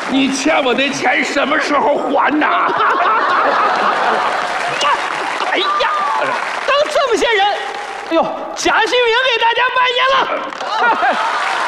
你欠我的钱什么时候还呐？ 哎呀，当这么些人，哎呦，贾新明给大家拜年了。